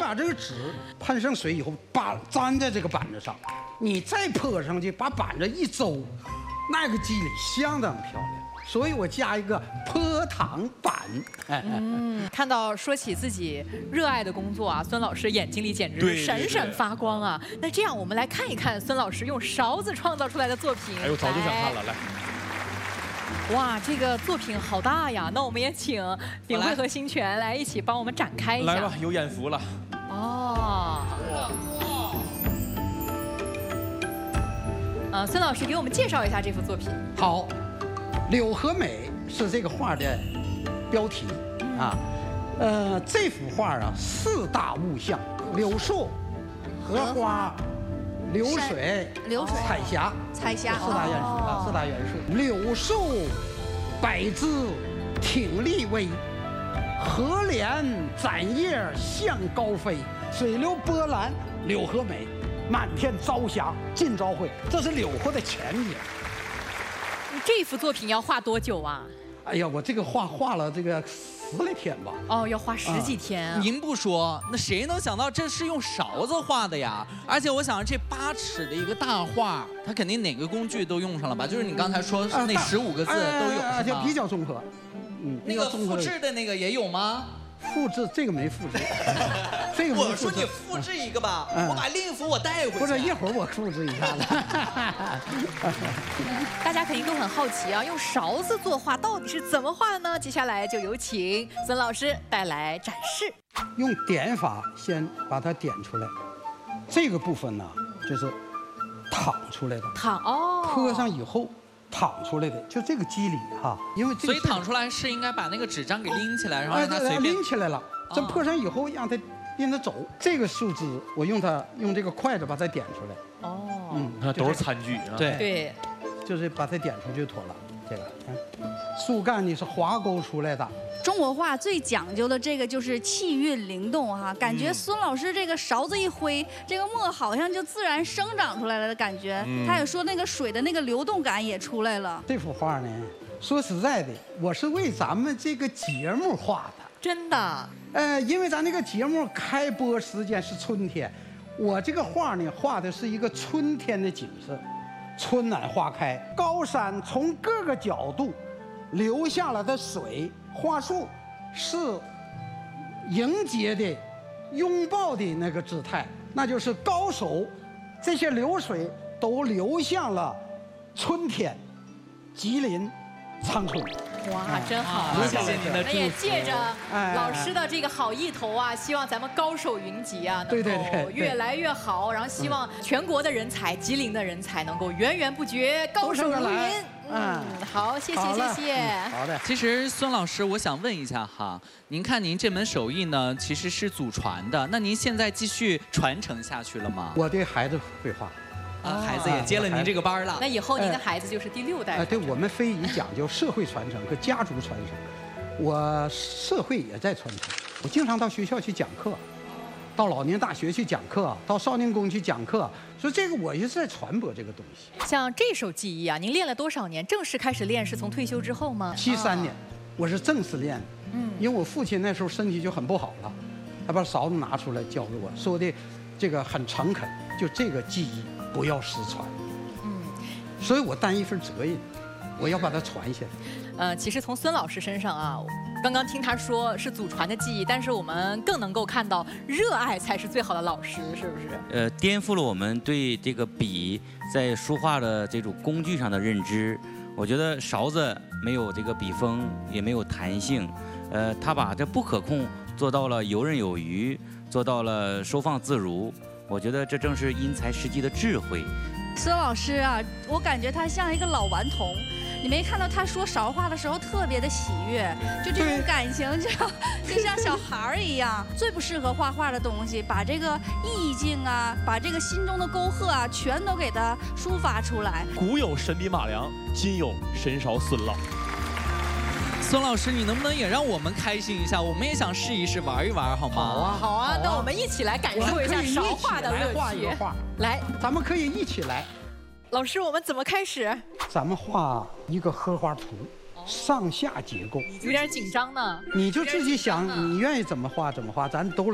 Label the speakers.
Speaker 1: 把这个纸喷上水以后，粘在这个板子上，你再泼上去，把板子一周，那个肌理相当漂亮。所以我加一个泼糖板。
Speaker 2: 看到说起自己热爱的工作啊，孙老师眼睛里简直是闪闪发光啊。那这样我们来看一看孙老师用勺子创造出来的作品。
Speaker 3: 哎呦，早就想看了，来。
Speaker 2: 哇，这个作品好大呀！那我们也请秉慧和新泉来一起帮我们展开一下。
Speaker 3: 来吧，有眼福了。
Speaker 2: 哦。孙老师给我们介绍一下这幅作品。
Speaker 1: 好，柳和美是这个画的标题啊。这幅画啊，4大物象：柳树、荷花、流水、彩霞。4大元素啊，4大元素。柳树百枝挺立威，荷莲展叶向高飞，水流波澜柳和美，满天朝霞尽朝晖。这是柳花的前景。
Speaker 2: 这幅作品要画多久啊？
Speaker 1: 哎呀，我这个画了这个10来天吧。
Speaker 2: 哦，要画10几天啊。
Speaker 4: 您不说，那谁能想到这是用勺子画的呀？而且我想这8尺的一个大画，它肯定哪个工具都用上了吧？就是你刚才说那15个字都有，
Speaker 1: 而且比较综合。
Speaker 4: 那个复制的那个也有吗？
Speaker 1: 复制这个没复制，这个没复制。
Speaker 4: 我说你复制一个吧，我把另一幅我带回去。
Speaker 1: 不是，一会儿我复制一下子。
Speaker 2: 大家肯定都很好奇啊，用勺子作画到底是怎么画的呢？接下来就有请孙老师带来展示。
Speaker 1: 用点法先把它点出来，这个部分呢就是淌出来的。泼上以后。淌出来的就这个肌理哈，因为
Speaker 4: 所以淌出来是应该把那个纸张给拎起来，然后让它随便
Speaker 1: 拎起来了。这泼上以后让它拎着走。这个树枝我用这个筷子把它点出来。
Speaker 2: 哦，
Speaker 3: 那都是餐具啊。
Speaker 2: 对，
Speaker 1: 就是把它点出就妥了。这个，树干你是划勾出来的。
Speaker 5: 中国画最讲究的这个就是气韵灵动哈，感觉孙老师这个勺子一挥，这个墨好像就自然生长出来了的感觉。他也说那个水的那个流动感也出来了。
Speaker 1: 这幅画呢，说实在的，我是为咱们这个节目画的。
Speaker 2: 真的？
Speaker 1: 因为咱这个节目开播时间是春天，我这个画呢画的是一个春天的景色，春暖花开，高山从各个角度流下来的水。花树是迎接的、拥抱的那个姿态，那就是高手。这些流水都流向了春天，吉林、长春。
Speaker 2: 哇，真好！
Speaker 4: 谢谢您的祝福。
Speaker 2: 那也借着老师的这个好意头啊，希望咱们高手云集啊，能够越来越好。然后希望全国的人才、吉林的人才能够源源不绝，高手如云。好，谢谢。
Speaker 1: 好的。
Speaker 4: 其实孙老师，我想问一下哈，您看您这门手艺呢，其实是祖传的，那您现在继续传承下去了吗？
Speaker 1: 我的孩子会画。
Speaker 4: 孩子也接了您这个班了。
Speaker 2: 那以后您的孩子就是第6代。
Speaker 1: 对，我们非遗讲究社会传承和家族传承，我社会也在传承。我经常到学校去讲课，到老年大学去讲课，到少年宫去讲课，所以这个我也是在传播这个东西。
Speaker 2: 像这首技艺啊，您练了多少年？正式开始练是从退休之后吗
Speaker 1: ？73年，我是正式练的。因为我父亲那时候身体就很不好了，他把勺子拿出来教给我，说的这个很诚恳，就这个技艺不要失传。所以我担一份责任，我要把它传下来。
Speaker 2: 其实从孙老师身上啊，刚刚听他说是祖传的技艺，但是我们更能够看到热爱才是最好的老师，是不是？
Speaker 6: 颠覆了我们对这个笔在书画的这种工具上的认知。我觉得勺子没有这个笔锋，也没有弹性，他把这不可控做到了游刃有余，做到了收放自如。我觉得这正是因材施技的智慧。
Speaker 5: 孙老师啊，我感觉他像一个老顽童。你没看到他说勺画的时候特别的喜悦，就这种感情就像小孩一样。最不适合画画的东西，把这个意境啊，把这个心中的沟壑啊，全都给他抒发出来。
Speaker 3: 古有神笔马良，今有神勺孙老。
Speaker 4: 孙老师，你能不能也让我们开心一下？我们也想试一试，玩一玩，好吗？
Speaker 2: 好啊，那我们一起来感受一下勺画的乐趣。来，
Speaker 1: 咱们可以一起来。
Speaker 2: 老师，我们怎么开始？
Speaker 1: 咱们画一个荷花图，上下结构。
Speaker 2: 有点紧张呢。
Speaker 1: 你就自己想，你愿意怎么画怎么画，咱都